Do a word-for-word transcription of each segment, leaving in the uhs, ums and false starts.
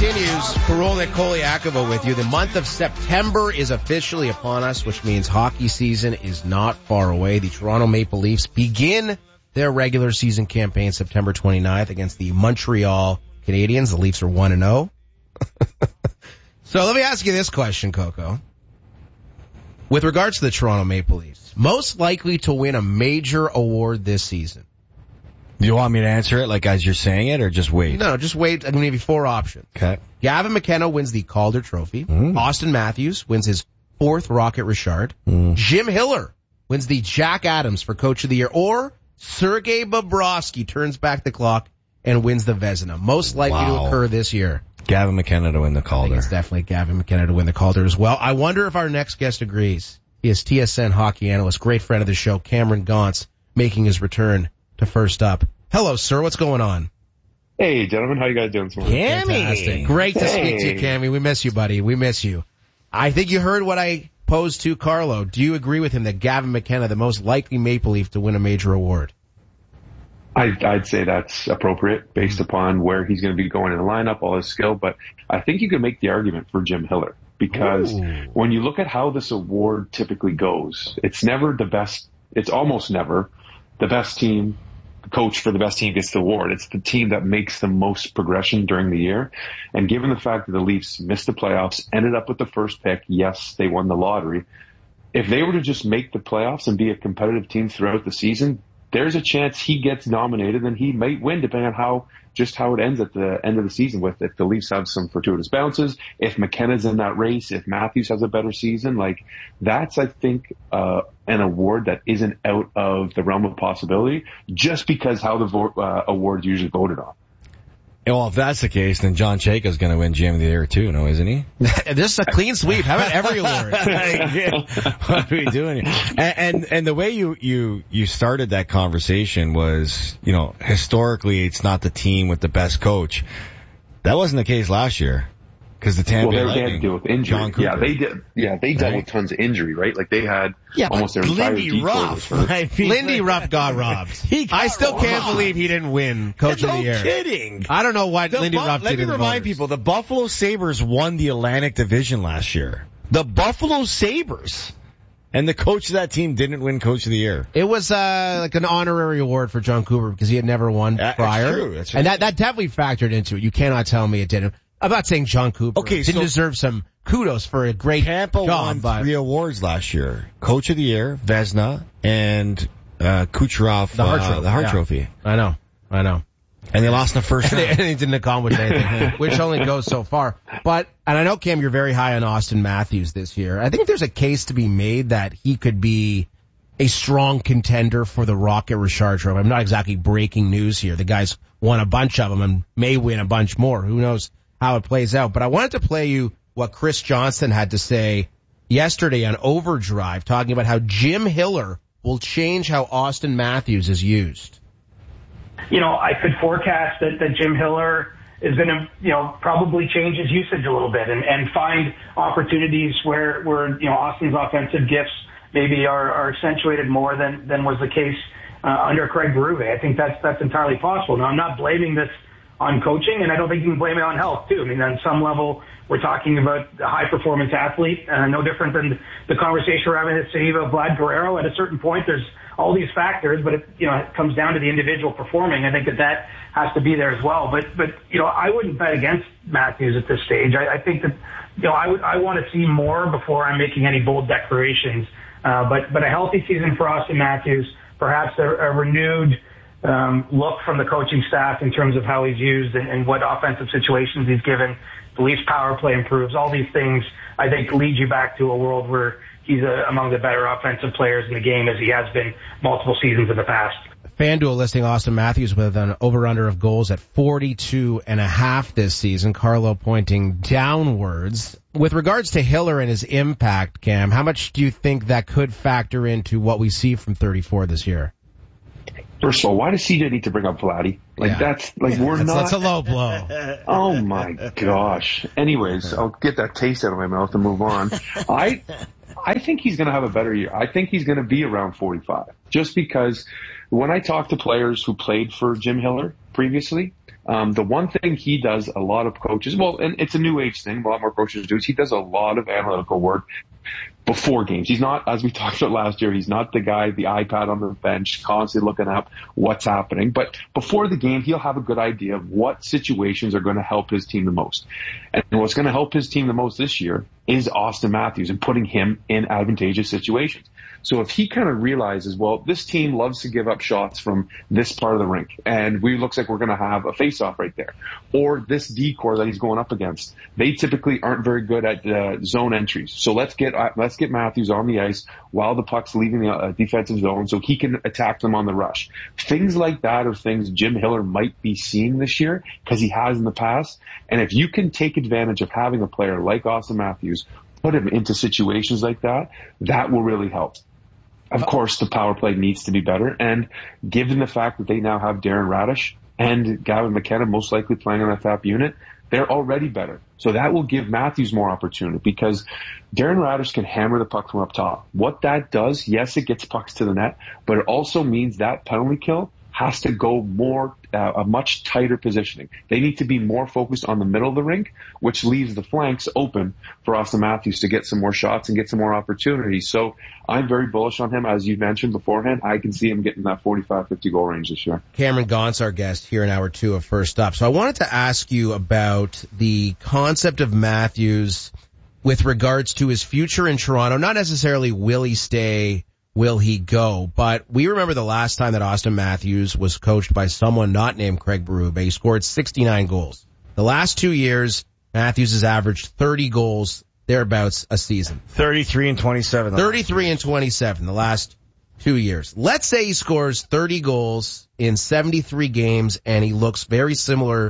continues. Karolnik Koliakova with you. The month of September is officially upon us, which means hockey season is not far away. The Toronto Maple Leafs begin their regular season campaign September twenty-ninth against the Montreal Canadiens. The Leafs are one and oh. So let me ask you this question, Coco. With regards to the Toronto Maple Leafs, most likely to win a major award this season? Do you want me to answer it like as you're saying it, or just wait? No, just wait. I'm going to give you four options. Okay. Gavin McKenna wins the Calder Trophy. Mm. Austin Matthews wins his fourth Rocket Richard. Mm. Jim Hiller wins the Jack Adams for Coach of the Year. Or Sergei Bobrovsky turns back the clock and wins the Vezina. Most likely Wow. to occur this year. Gavin McKenna to win the I think Calder. it's definitely Gavin McKenna to win the Calder as well. I wonder if our next guest agrees. He is T S N hockey analyst, great friend of the show, Cameron Gauntz, making his return to First Up. Hello, sir. What's going on? Hey, gentlemen. How you guys doing this morning? Fantastic. Great to Hey. speak to you, Cammy. We miss you, buddy. We miss you. I think you heard what I posed to Carlo. Do you agree with him that Gavin McKenna, the most likely Maple Leaf to win a major award? I, I'd say that's appropriate based upon where he's going to be going in the lineup, all his skill. But I think you could make the argument for Jim Hiller because Ooh. when you look at how this award typically goes, it's never the best. It's almost never the best team. The coach for the best team gets the award. It's the team that makes the most progression during the year. And given the fact that the Leafs missed the playoffs, ended up with the first pick, yes, they won the lottery. If they were to just make the playoffs and be a competitive team throughout the season, there's a chance he gets nominated and he might win depending on how, just how it ends at the end of the season with if the Leafs have some fortuitous bounces, if McKenna's in that race, if Matthews has a better season. Like that's, I think, uh, an award that isn't out of the realm of possibility just because how the vo- uh, award's usually voted on. Well, if that's the case, then John Chayka's going to win Jam of the Year too, no, isn't he? This is a clean sweep. How about every award? What are we doing here? And, and and the way you you you started that conversation was, you know, historically it's not the team with the best coach. That wasn't the case last year because the Tampa Bay Well, they, they had Lightning, to deal with injury. John Cooper. Yeah, they did. Yeah, they dealt Right. with tons of injury, right? Like they had Yeah, almost their entire Lindy decor Ruff. was hurt. I mean, Lindy Ruff got robbed. He got I still can't robbed. believe he didn't win Coach no of the Year. kidding. I don't know why The Lindy Bu- Ruff Let did me in the remind voters. people, the Buffalo Sabres won the Atlantic Division last year. The Buffalo Sabres. And the coach of that team didn't win Coach of the Year. It was uh like an honorary award for John Cooper because he had never won That's prior. true, that's true. And that, that definitely factored into it. You cannot tell me it didn't. I'm not saying John Cooper Okay, didn't so- deserve some kudos for a great Tampa job, won but three awards last year. Coach of the Year, Vezina, and uh, Kucherov, the Hart uh, Trophy. the Hart yeah. Trophy. I know. I know. And they lost in the first And round. he didn't accomplish anything, which only goes so far. But, and I know, Cam, you're very high on Austin Matthews this year. I think there's a case to be made that he could be a strong contender for the Rocket Richard Trophy. I'm not exactly breaking news here. The guy's won a bunch of them and may win a bunch more. Who knows how it plays out. But I wanted to play you what Chris Johnson had to say yesterday on Overdrive, talking about how Jim Hiller will change how Austin Matthews is used. You know, I could forecast that, that Jim Hiller is going to, you know, probably change his usage a little bit and, and find opportunities where, where, you know, Austin's offensive gifts maybe are, are accentuated more than, than was the case uh, under Craig Berube. I think that's, that's entirely possible. Now, I'm not blaming this on coaching, and I don't think you can blame it on health, too. I mean, on some level, we're talking about a high-performance athlete, uh, no different than the conversation we're having at City of Vlad Guerrero. At a certain point, there's all these factors, but it, you know, it comes down to the individual performing. I think that that has to be there as well. But, but you know, I wouldn't bet against Matthews at this stage. I, I think that, you know, I would, I want to see more before I'm making any bold declarations. Uh, but, but a healthy season for Austin Matthews, perhaps a, a renewed um, look from the coaching staff in terms of how he's used and, and what offensive situations he's given. The Leafs power play improves. All these things, I think, lead you back to a world where he's a, among the better offensive players in the game as he has been multiple seasons in the past. FanDuel listing Austin Matthews with an over-under of goals at forty-two and a half this season. Carlo pointing downwards. With regards to Hiller and his impact, Cam, how much do you think that could factor into what we see from thirty-four this year? First of all, why does C J need to bring up Vladdy? Like Yeah. that's like we're That's, not. that's a low blow. Oh my gosh. Anyways, I'll get that taste out of my mouth and move on. I I think he's going to have a better year. I think he's going to be around forty-five. Just because when I talk to players who played for Jim Hiller previously, Um, the one thing he does, a lot of coaches, well, and it's a new age thing, a lot more coaches do, is he does a lot of analytical work before games. He's not, as we talked about last year, he's not the guy, the iPad on the bench, constantly looking up what's happening. But before the game, he'll have a good idea of what situations are going to help his team the most. And what's going to help his team the most this year is Austin Matthews and putting him in advantageous situations. So if he kind of realizes, well, this team loves to give up shots from this part of the rink, and we looks like we're going to have a face-off right there, or this D-core that he's going up against, they typically aren't very good at uh, zone entries. So let's get uh, let's get Matthews on the ice while the puck's leaving the uh, defensive zone, so he can attack them on the rush. Things like that are things Jim Hiller might be seeing this year because he has in the past. And if you can take advantage of having a player like Austin Matthews, put him into situations like that, that will really help. Of course, the power play needs to be better, and given the fact that they now have Darren Radish and Gavin McKenna most likely playing on that top unit, they're already better. So that will give Matthews more opportunity because Darren Radish can hammer the puck from up top. What that does, yes, it gets pucks to the net, but it also means that penalty kill has to go more, uh, a much tighter positioning. They need to be more focused on the middle of the rink, which leaves the flanks open for Austin Matthews to get some more shots and get some more opportunities. So I'm very bullish on him. As you mentioned beforehand, I can see him getting that forty-five, fifty goal range this year. Cameron Gaunt's our guest here in hour two of First Up. So I wanted to ask you about the concept of Matthews with regards to his future in Toronto. Not necessarily will he stay, will he go? But we remember the last time that Austin Matthews was coached by someone not named Craig Berube. He scored sixty-nine goals. The last two years, Matthews has averaged thirty goals, thereabouts, a season. thirty-three and twenty-seven. thirty-three and twenty-seven the last two years. Let's say he scores thirty goals in seventy-three games and he looks very similar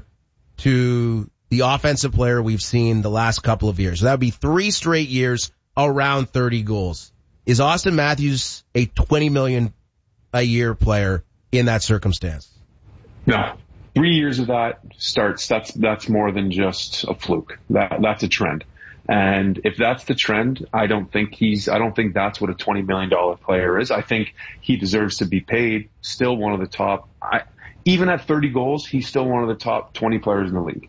to the offensive player we've seen the last couple of years. So that would be three straight years around thirty goals. Is Austin Matthews a twenty million a year player in that circumstance? No. Three years of that starts, that's, that's more than just a fluke. That, that's a trend. And if that's the trend, I don't think he's, I don't think that's what a twenty million dollars player is. I think he deserves to be paid. Still one of the top, I, even at thirty goals, he's still one of the top twenty players in the league.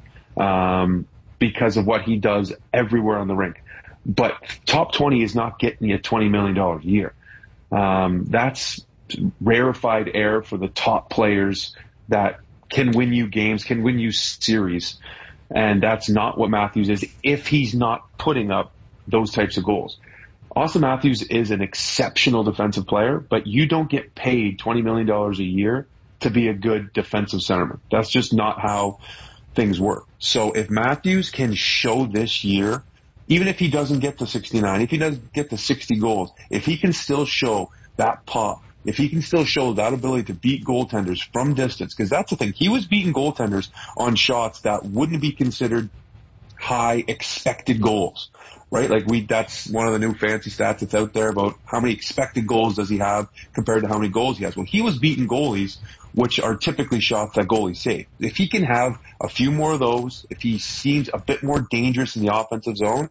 Um, because of what he does everywhere on the rink. But top twenty is not getting you twenty million dollars a year. Um, that's rarefied air for the top players that can win you games, can win you series. And that's not what Matthews is if he's not putting up those types of goals. Austin Matthews is an exceptional defensive player, but you don't get paid twenty million dollars a year to be a good defensive centerman. That's just not how things work. So if Matthews can show this year, even if he doesn't get to sixty-nine, if he doesn't get to sixty goals, if he can still show that pop, if he can still show that ability to beat goaltenders from distance, because that's the thing. He was beating goaltenders on shots that wouldn't be considered high expected goals, right? Like we, that's one of the new fancy stats that's out there about how many expected goals does he have compared to how many goals he has. Well, he was beating goalies, which are typically shots that goalies save. If he can have a few more of those, if he seems a bit more dangerous in the offensive zone,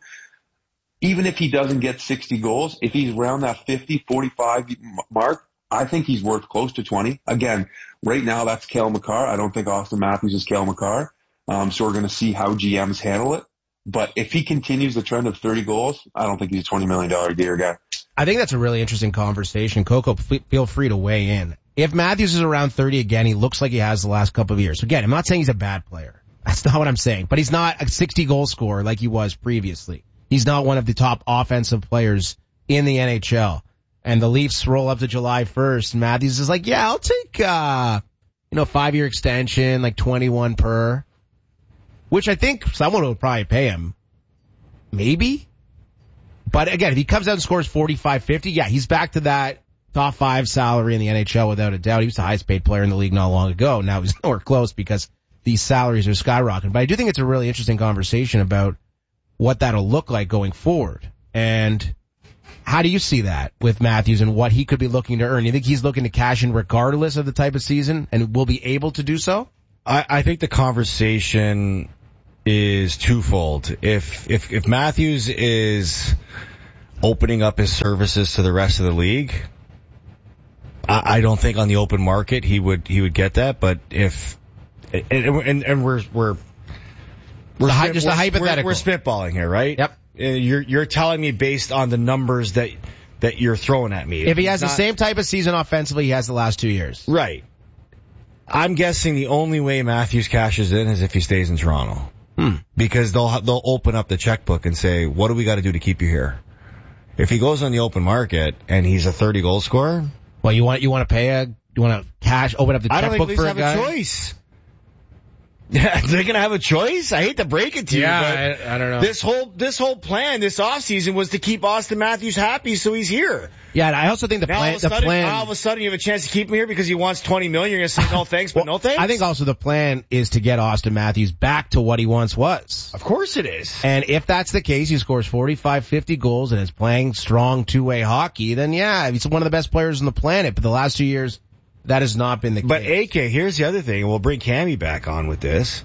even if he doesn't get sixty goals, if he's around that fifty, forty-five mark, I think he's worth close to twenty. Again, right now that's Cale Makar. I don't think Austin Matthews is Cale Makar. Um, so we're going to see how G Ms handle it. But if he continues the trend of thirty goals, I don't think he's a twenty million dollars a year guy. I think that's a really interesting conversation. Coco, f- feel free to weigh in. If Matthews is around thirty again, he looks like he has the last couple of years. Again, I'm not saying he's a bad player. That's not what I'm saying. But he's not a sixty goal scorer like he was previously. He's not one of the top offensive players in the N H L. And the Leafs roll up to July first, and Matthews is like, yeah, I'll take, uh, you know, five-year extension, like twenty-one per, which I think someone will probably pay him. Maybe. But again, if he comes out and scores forty-five, fifty, yeah, he's back to that top five salary in the N H L without a doubt. He was the highest paid player in the league not long ago. Now he's nowhere close because these salaries are skyrocketing. But I do think it's a really interesting conversation about what that'll look like going forward. And how do you see that with Matthews and what he could be looking to earn? You think he's looking to cash in regardless of the type of season and will be able to do so? I, I think the conversation is twofold. If, if, if Matthews is opening up his services to the rest of the league, I, I don't think on the open market he would, he would get that. But if, and, and, and we're, we're, we're, the, spit, just a hypothetical. We're, we're spitballing here, right? Yep. You're, you're telling me based on the numbers that, that you're throwing at me. If he has not, the same type of season offensively he has the last two years. Right. I'm guessing the only way Matthews cashes in is if he stays in Toronto. Hmm. Because they'll, they'll open up the checkbook and say, what do we got to do to keep you here? If he goes on the open market and he's a thirty goal scorer. Well, you want, you want to pay a, you want to cash, open up the I don't checkbook think for Leafs a guy? have a choice. Yeah, they're gonna have a choice. I hate to break it to yeah, you, but I, I don't know. This whole this whole plan this offseason was to keep Austin Matthews happy, so he's here. Yeah, and I also think the now plan. all of a the sudden, plan. all of a sudden, you have a chance to keep him here because he wants twenty million. You're gonna say no thanks, but well, no thanks. I think also the plan is to get Austin Matthews back to what he once was. Of course it is. And if that's the case, he scores forty-five, fifty goals and is playing strong two-way hockey, then yeah, he's one of the best players on the planet. But the last two years, that has not been the but case. But A K, here's the other thing, and we'll bring Cammy back on with this.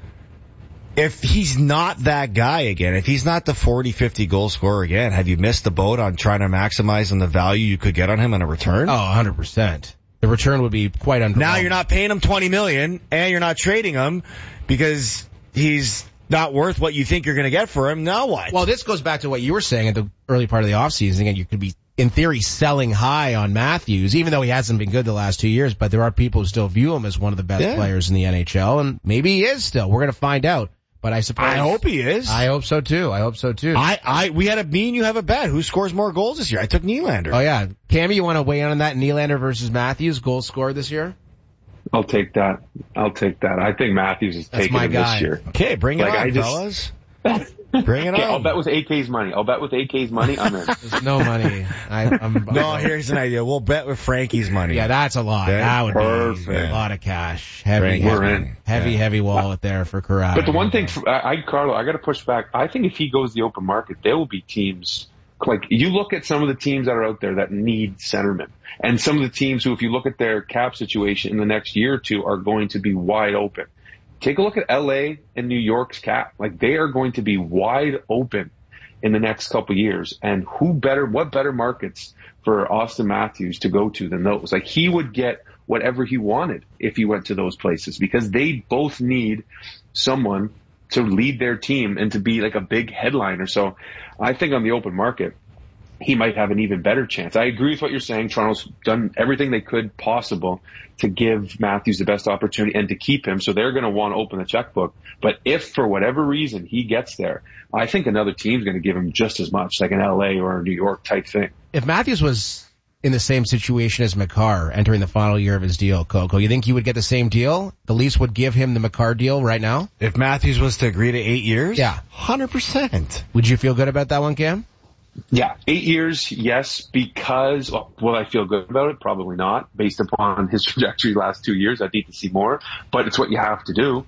If he's not that guy again, if he's not the forty, fifty goal scorer again, have you missed the boat on trying to maximize on the value you could get on him on a return? Oh, one hundred percent. The return would be quite underwhelming. Now you're not paying him twenty million and you're not trading him because he's not worth what you think you're going to get for him. Now what? Well, this goes back to what you were saying at the early part of the offseason. Again, you could be, in theory, selling high on Matthews, even though he hasn't been good the last two years, but there are people who still view him as one of the best yeah. players in the N H L, and maybe he is still. We're going to find out. But I suppose. I hope he is. I hope so too. I hope so too. I, I, we had a, me and you have a bet. Who scores more goals this year? I took Nylander. Oh yeah. Cammy, you want to weigh in on that? Nylander versus Matthews, goal scorer this year? I'll take that. I'll take that. I think Matthews is That's taking my it guy. this year. Okay, bring it Like, on, I just- fellas. Bring it Okay, on. I'll bet with A K's money. I'll bet with A K's money. I'm in. There's no money. I, I'm, No, I'm, here's an idea. We'll bet with Frankie's money. Yeah, that's a lot. Okay. That would Perfect. be a lot of cash. Heavy, Frank, heavy, we're in. heavy, Yeah. heavy wallet there for Corrado. But the one thing, for, I, I, Carlo, I got to push back. I think if he goes the open market, there will be teams like you look at some of the teams that are out there that need centermen, and some of the teams who, if you look at their cap situation in the next year or two, are going to be wide open. Take a look at L A and New York's cap. Like they are going to be wide open in the next couple of years. And who better, what better markets for Austin Matthews to go to than those? Like he would get whatever he wanted if he went to those places because they both need someone to lead their team and to be like a big headliner. So I think on the open market, he might have an even better chance. I agree with what you're saying. Toronto's done everything they could possible to give Matthews the best opportunity and to keep him. So they're going to want to open the checkbook. But if for whatever reason he gets there, I think another team's going to give him just as much, like an L A or a New York type thing. If Matthews was in the same situation as Makar entering the final year of his deal, Coco, you think he would get the same deal? The Leafs would give him the Makar deal right now? If Matthews was to agree to eight years? Yeah. one hundred percent. Would you feel good about that one, Cam? Yeah, eight years, yes, because, well, will I feel good about it? Probably not, based upon his trajectory the last two years. I'd need to see more, but it's what you have to do.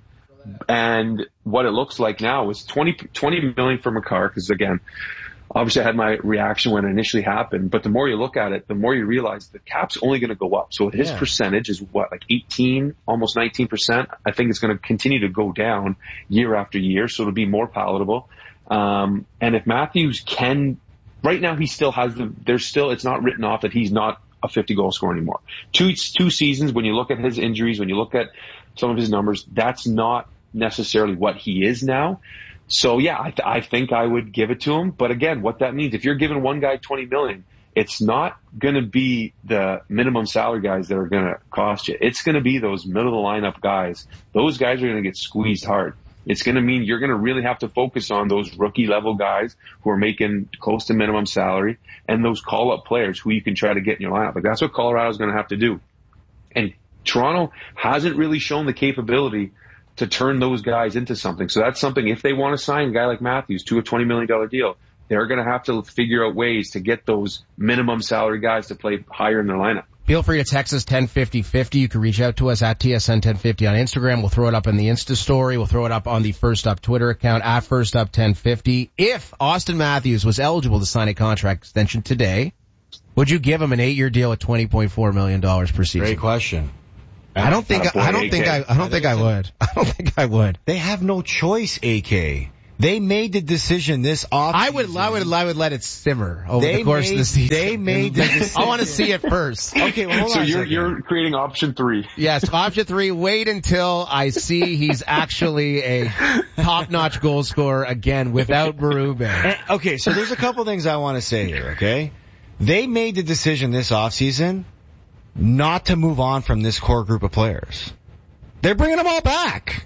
And what it looks like now is twenty, twenty million for Makar, because again, obviously I had my reaction when it initially happened, but the more you look at it, the more you realize the cap's only going to go up. So his Yeah. percentage is what, like eighteen, almost nineteen percent. I think it's going to continue to go down year after year, so it'll be more palatable. Um, and if Matthews can, right now he still has the, there's still, it's not written off that he's not a fifty goal scorer anymore. Two, two seasons, when you look at his injuries, when you look at some of his numbers, that's not necessarily what he is now. So yeah, I, th- I think I would give it to him. But again, what that means, if you're giving one guy twenty million, it's not going to be the minimum salary guys that are going to cost you. It's going to be those middle of the lineup guys. Those guys are going to get squeezed hard. It's going to mean you're going to really have to focus on those rookie level guys who are making close to minimum salary and those call up players who you can try to get in your lineup. Like that's what Colorado's going to have to do. And Toronto hasn't really shown the capability to turn those guys into something. So that's something, if they want to sign a guy like Matthews to a twenty million dollars deal, they're going to have to figure out ways to get those minimum salary guys to play higher in their lineup. Feel free to text us ten fifty fifty. You can reach out to us at T S N ten fifty on Instagram. We'll throw it up in the Insta story. We'll throw it up on the First Up Twitter account at First Up ten fifty. If Austin Matthews was eligible to sign a contract extension today, would you give him an eight-year deal at twenty point four million dollars per season? Great question. I don't think, Attaboy, I don't A K. think I, I don't think I would. I don't think I would. They have no choice, A K. They made the decision this offseason. I would, I would, I would let it simmer over they the course made, of the season. They made the decision. I want to see it first. Okay, well, hold so on you're a second. you're creating option three. Yes, option three. Wait until I see he's actually a top-notch goal scorer again without Berube. And, okay, so there's a couple things I want to say here. Okay, they made the decision this offseason not to move on from this core group of players. They're bringing them all back.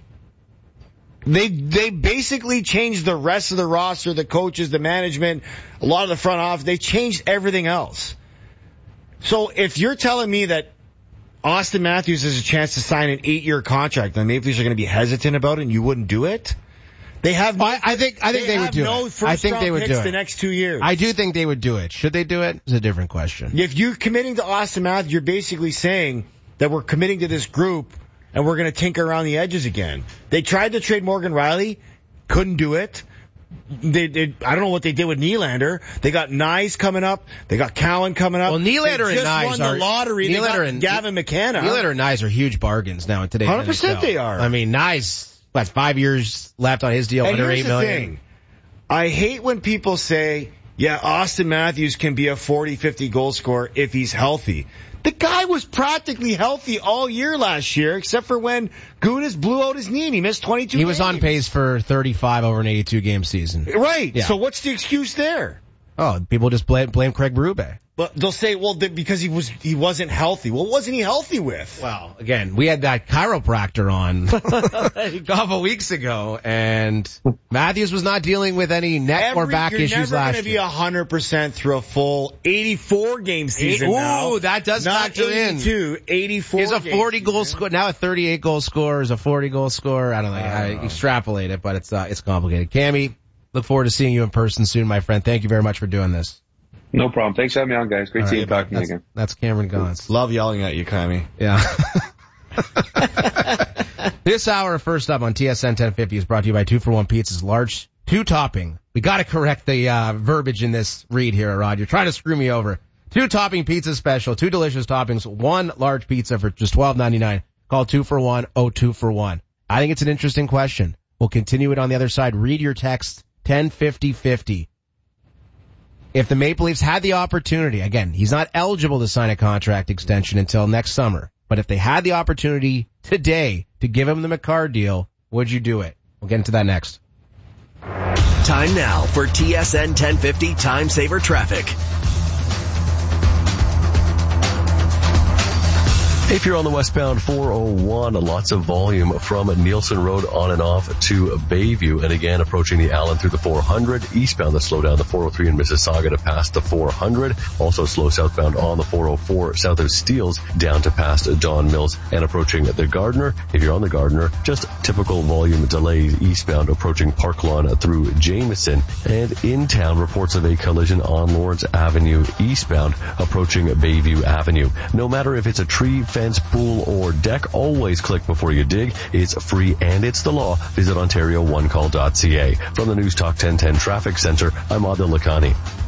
They they basically changed the rest of the roster, the coaches, the management, a lot of the front office. They changed everything else. So if you're telling me that Austin Matthews has a chance to sign an eight-year contract, and the Maple Leafs are going to be hesitant about it, and you wouldn't do it, they have. No, I, I think I think they, they would do no it. I think they would do it the next two years. I do think they would do it. Should they do it? Is a different question. If you're committing to Austin Matthews, you're basically saying that we're committing to this group. And we're going to tinker around the edges again. They tried to trade Morgan Rielly, couldn't do it. They, they, I don't know what they did with Nylander. They got Nyes coming up. They got Cowan coming up. Well, Nylander they and Nyes won are the lottery. Nylander they got and Gavin McKenna. Nylander and Nyes are huge bargains now in today's one hundred percent N H L. they are. I mean, Nyes, what, five years left on his deal, and under here's eight the million. Thing. I hate when people say, yeah, Austin Matthews can be a forty, fifty goal scorer if he's healthy. The guy was practically healthy all year last year, except for when Gudas blew out his knee and he missed twenty-two He games. was on pace for thirty-five over an eighty-two game season. Right. Yeah. So what's the excuse there? Oh, people just blame, blame Craig Berube. But they'll say, well, th- because he was he wasn't healthy. Well, what wasn't he healthy with? Well, again, we had that chiropractor on a couple weeks ago, and Matthews was not dealing with any neck Every, or back you're issues never last gonna year. be one hundred percent through a full eighty-four game season Ooh, now. that does Not factor in. eighty-two, eighty-four He's a game forty season. goal scorer, now a thirty-eight goal scorer, is a forty goal scorer. I don't know. I, I extrapolate it, but it's uh, it's complicated. Cammy, look forward to seeing you in person soon, my friend. Thank you very much for doing this. No problem. Thanks for having me on, guys. Great All seeing right, you talking to me that's, again. That's Cameron Gaunce. Love yelling at you, Kylie. Yeah. This hour, first up on T S N ten fifty, is brought to you by Two for One Pizzas. Large, two topping. We got to correct the uh, verbiage in this read here, Rod. You're trying to screw me over. Two topping pizza special, two delicious toppings, one large pizza for just twelve ninety-nine. Call two for one, oh two for one. I think it's an interesting question. We'll continue it on the other side. Read your text, ten fifty fifty. If the Maple Leafs had the opportunity, again, he's not eligible to sign a contract extension until next summer, but if they had the opportunity today to give him the McCarr deal, would you do it? We'll get into that next. Time now for T S N ten fifty Time Saver Traffic. If you're on the westbound four oh one, lots of volume from Nielsen Road on and off to Bayview. And again, approaching the Allen through the four hundred. Eastbound, the slow down the four oh three in Mississauga to past the four hundred. Also slow southbound on the four oh four south of Steeles down to past Don Mills. And approaching the Gardner. If you're on the Gardner, just typical volume delays eastbound approaching Park Lawn through Jameson. And in town, reports of a collision on Lawrence Avenue eastbound approaching Bayview Avenue. No matter if it's a tree, fence, pool, or deck, always click before you dig. It's free and it's the law. Visit Ontario one call dot c a. From the News Talk ten ten Traffic Center, I'm Adil Lakhani.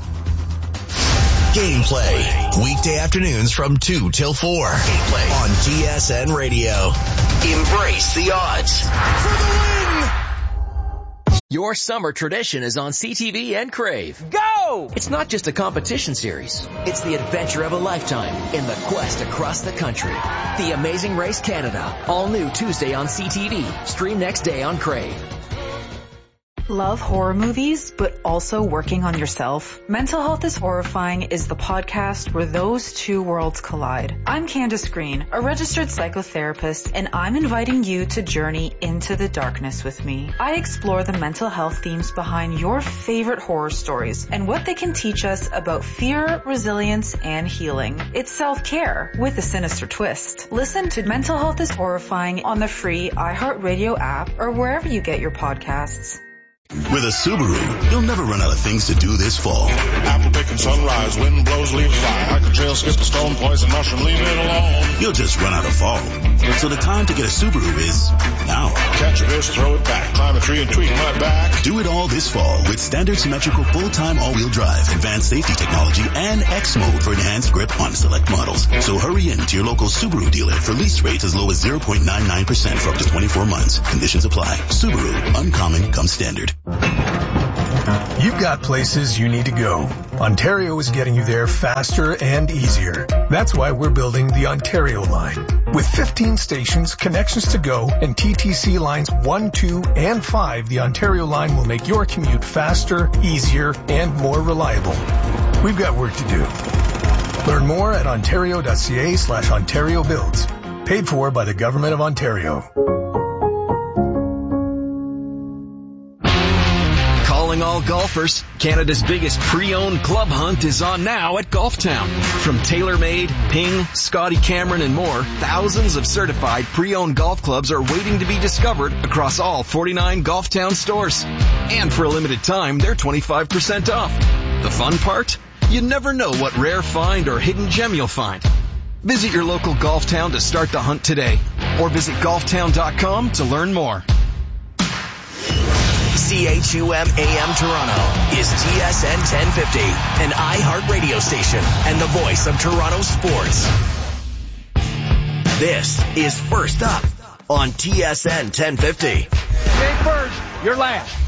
Gameplay. Weekday afternoons from two till four. Gameplay on T S N Radio. Embrace the odds. For the win! Your summer tradition is on C T V and Crave. Go! It's not just a competition series. It's the adventure of a lifetime in the quest across the country. The Amazing Race Canada. All new Tuesday on C T V. Stream next day on Crave. Love horror movies, but also working on yourself? Mental Health is Horrifying is the podcast where those two worlds collide. I'm Candace Green, a registered psychotherapist, and I'm inviting you to journey into the darkness with me. I explore the mental health themes behind your favorite horror stories and what they can teach us about fear, resilience, and healing. It's self-care with a sinister twist. Listen to Mental Health is Horrifying on the free iHeartRadio app or wherever you get your podcasts. With a Subaru, you'll never run out of things to do this fall. Apple picking sunrise, wind blows, leaves fly. Hike a trail, skip a stone, poison mushroom, leave it alone. You'll just run out of fall. So the time to get a Subaru is now. Catch a fish, throw it back, climb a tree and tweak my back. Do it all this fall with standard symmetrical full-time all-wheel drive, advanced safety technology, and X mode for enhanced grip on select models. So hurry in to your local Subaru dealer for lease rates as low as zero point nine nine percent for up to twenty-four months. Conditions apply. Subaru, uncommon comes standard. You've got places you need to go. Ontario is getting you there faster and easier. That's why we're building the Ontario line. With fifteen stations, connections to go, and T T C lines one, two, and five, the Ontario line will make your commute faster, easier, and more reliable. We've got work to do. Learn more at ontario.ca slash Ontario Builds. Paid for by the Government of Ontario. Calling all golfers, Canada's biggest pre-owned club hunt is on now at Golf Town. From TaylorMade, Ping, Scotty Cameron, and more, thousands of certified pre-owned golf clubs are waiting to be discovered across all forty-nine Golf Town stores. And for a limited time, they're twenty-five percent off. The fun part? You never know what rare find or hidden gem you'll find. Visit your local Golf Town to start the hunt today, or visit golf town dot com to learn more. C H U M A M Toronto is T S N ten fifty, an iHeart radio station and the voice of Toronto sports. This is First Up on T S N ten fifty. Jake Bird, you're last.